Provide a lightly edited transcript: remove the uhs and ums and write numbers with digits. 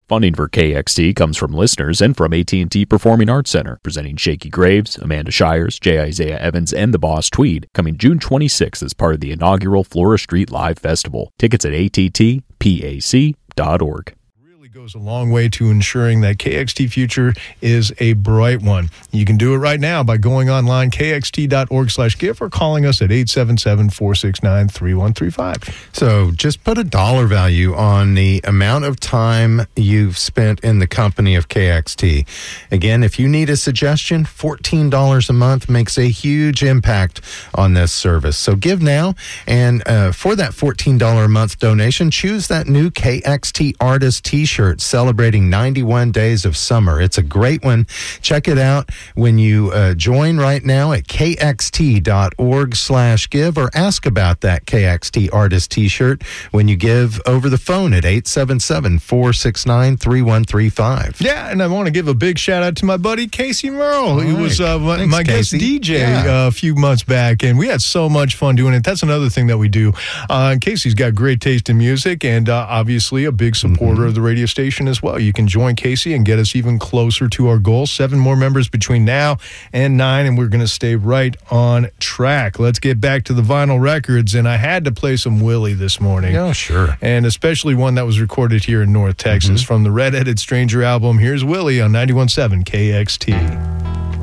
Funding for KXT comes from listeners and from AT&T Performing Arts Center, presenting Shakey Graves, Amanda Shires, J. Isaiah Evans, and the Boss Tweed, coming June 26th as part of the inaugural Flora Street Live Festival. Tickets at attpac.org. Goes a long way to ensuring that KXT future is a bright one. You can do it right now by going online, kxt.org/give, or calling us at 877-469-3135. So just put a dollar value on the amount of time you've spent in the company of KXT. Again, if you need a suggestion, $14 a month makes a huge impact on this service. So give now, and for that $14 a month donation, choose that new KXT Artist T-shirt celebrating 91 days of summer. It's a great one. Check it out when you join right now at kxt.org/give, or ask about that KXT Artist T-shirt when you give over the phone at 877-469-3135. Yeah, and I want to give a big shout out to my buddy Casey Merle. He was my guest DJ a few months back, and we had so much fun doing it. That's another thing that we do. Casey's got great taste in music, and obviously a big supporter of the radio station as well. You can join Casey and get us even closer to our goal. 7 more members between now and 9, and we're going to stay right on track. Let's get back to the vinyl records, and I had to play some Willie this morning. Yeah, sure. And especially one that was recorded here in North Texas from the Red-Headed Stranger album. Here's Willie on 91.7 KXT.